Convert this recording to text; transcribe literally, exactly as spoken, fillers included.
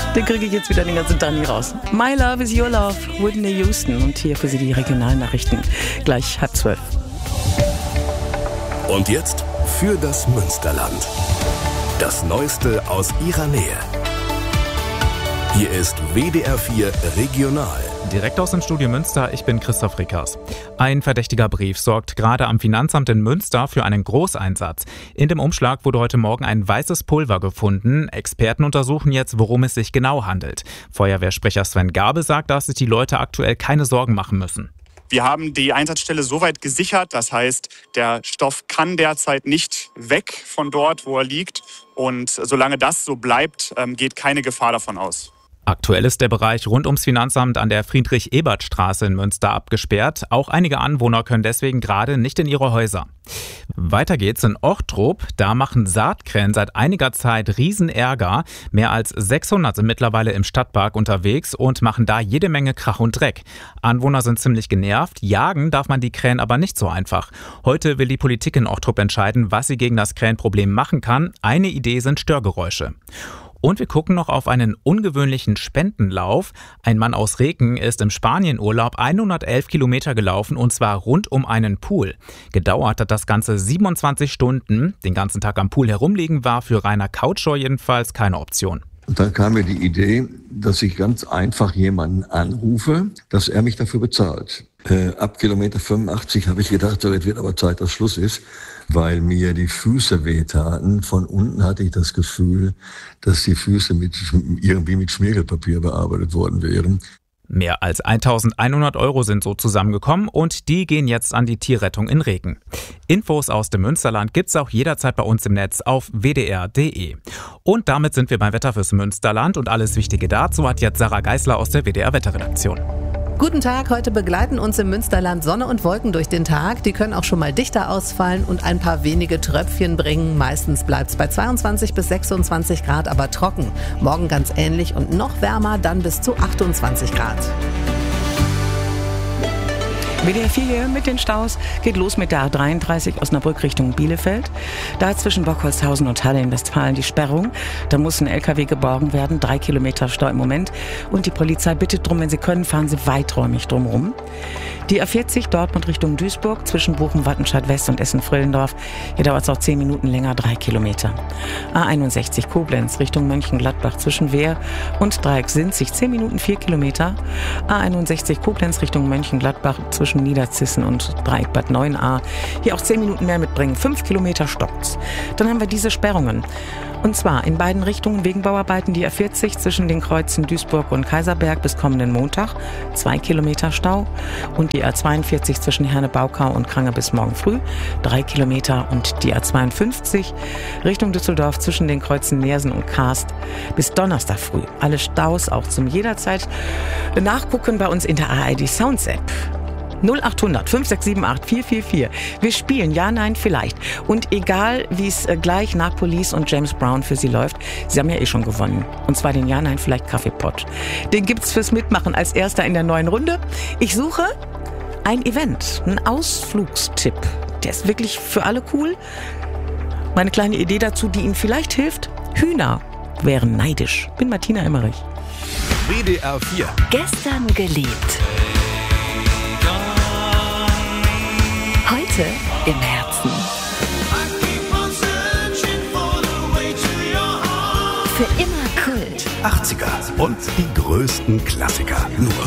Den kriege ich jetzt wieder den ganzen Tag nicht raus. My Love is Your Love, Whitney Houston. Und hier für Sie die Regionalnachrichten. Gleich halb zwölf. Und jetzt für das Münsterland. Das Neueste aus Ihrer Nähe. Hier ist W D R vier Regional. Direkt aus dem Studio Münster, ich bin Christoph Rickers. Ein verdächtiger Brief sorgt gerade am Finanzamt in Münster für einen Großeinsatz. In dem Umschlag wurde heute Morgen ein weißes Pulver gefunden. Experten untersuchen jetzt, worum es sich genau handelt. Feuerwehrsprecher Sven Gabe sagt, dass sich die Leute aktuell keine Sorgen machen müssen. Wir haben die Einsatzstelle soweit gesichert, das heißt, der Stoff kann derzeit nicht weg von dort, wo er liegt. Und solange das so bleibt, geht keine Gefahr davon aus. Aktuell ist der Bereich rund ums Finanzamt an der Friedrich-Ebert-Straße in Münster abgesperrt. Auch einige Anwohner können deswegen gerade nicht in ihre Häuser. Weiter geht's in Ochtrup. Da machen Saatkrähen seit einiger Zeit Riesenärger. Mehr als sechshundert sind mittlerweile im Stadtpark unterwegs und machen da jede Menge Krach und Dreck. Anwohner sind ziemlich genervt. Jagen darf man die Krähen aber nicht so einfach. Heute will die Politik in Ochtrup entscheiden, was sie gegen das Krähenproblem machen kann. Eine Idee sind Störgeräusche. Und wir gucken noch auf einen ungewöhnlichen Spendenlauf. Ein Mann aus Reken ist im Spanienurlaub hundertelf Kilometer gelaufen und zwar rund um einen Pool. Gedauert hat das Ganze siebenundzwanzig Stunden. Den ganzen Tag am Pool herumliegen war für Rainer Kautschor jedenfalls keine Option. Und dann kam mir die Idee, dass ich ganz einfach jemanden anrufe, dass er mich dafür bezahlt. Äh, ab Kilometer fünfundachtzig habe ich gedacht, so, jetzt wird aber Zeit, dass Schluss ist, weil mir die Füße wehtaten. Von unten hatte ich das Gefühl, dass die Füße mit, irgendwie mit Schmirgelpapier bearbeitet worden wären. Mehr als eintausendeinhundert Euro sind so zusammengekommen und die gehen jetzt an die Tierrettung in Reken. Infos aus dem Münsterland gibt's auch jederzeit bei uns im Netz auf w d r punkt d e. Und damit sind wir beim Wetter fürs Münsterland und alles Wichtige dazu hat jetzt Sarah Geisler aus der W D R Wetterredaktion. Guten Tag, heute begleiten uns im Münsterland Sonne und Wolken durch den Tag. Die können auch schon mal dichter ausfallen und ein paar wenige Tröpfchen bringen. Meistens bleibt es bei zweiundzwanzig bis sechsundzwanzig Grad, aber trocken. Morgen ganz ähnlich und noch wärmer, dann bis zu achtundzwanzig Grad. W D R vier mit den Staus geht los mit der A dreiunddreißig Osnabrück Richtung Bielefeld. Da zwischen Bockholzhausen und Halle in Westfalen die Sperrung. Da muss ein L K W geborgen werden. Drei Kilometer Stau im Moment. Und die Polizei bittet drum, wenn Sie können, fahren Sie weiträumig drumherum. Die A vierzig Dortmund Richtung Duisburg zwischen Bochum, Wattenscheid West und Essen-Frillendorf. Hier dauert es auch zehn Minuten länger, drei Kilometer. A einundsechzig Koblenz Richtung Mönchengladbach zwischen Wehr und Dreieck-Sinzig zehn Minuten, vier Kilometer. A einundsechzig Koblenz Richtung Mönchengladbach zwischen Niederzissen und Dreieck Bad neun a. Hier auch zehn Minuten mehr mitbringen, fünf Kilometer stockt's. Dann haben wir diese Sperrungen. Und zwar in beiden Richtungen wegen Bauarbeiten die A vierzig zwischen den Kreuzen Duisburg und Kaiserberg bis kommenden Montag, zwei Kilometer Stau. Und die A zweiundvierzig zwischen Herne-Baukau und Krange bis morgen früh, drei Kilometer. Und die A zweiundfünfzig Richtung Düsseldorf zwischen den Kreuzen Neersen und Karst bis Donnerstag früh. Alle Staus auch zum jederzeit nachgucken bei uns in der A R D Sounds App. null achthundert fünf sechs sieben acht vier vier vier. Wir spielen Ja, Nein, Vielleicht. Und egal, wie es gleich nach Police und James Brown für Sie läuft, Sie haben ja eh schon gewonnen. Und zwar den Ja, Nein, Vielleicht Kaffeepot. Den gibt's fürs Mitmachen als erster in der neuen Runde. Ich suche ein Event, einen Ausflugstipp. Der ist wirklich für alle cool. Meine kleine Idee dazu, die Ihnen vielleicht hilft. Hühner wären neidisch. Bin Martina Emmerich. W D R vier. Gestern geliebt. Heute im Herzen. Für immer Kult. achtziger und die größten Klassiker. Nur